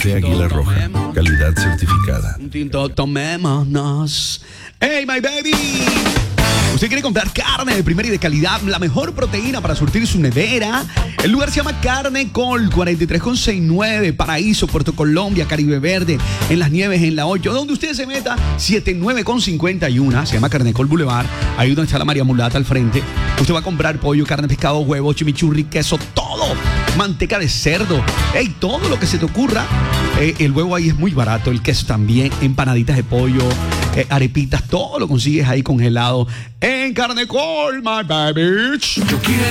De Águila Roja, calidad certificada. Un tinto, tomémonos. ¡Hey, my baby! ¿Usted quiere comprar carne de primera y de calidad? La mejor proteína para surtir su nevera. El lugar se llama Carne Col, 43,69, Paraíso, Puerto Colombia, Caribe Verde, en Las Nieves, en La 8. Donde usted se meta, 79,51. Se llama Carne Col Boulevard. Ahí donde está la María Mulata al frente. Usted va a comprar pollo, carne, pescado, huevo, chimichurri, queso, todo. Manteca de cerdo. ¡Hey! Todo lo que se te ocurra. El huevo ahí es muy barato. El queso también. Empanaditas de pollo. Arepitas, todo lo consigues ahí congelado en Carne Col, my baby. Yo quiero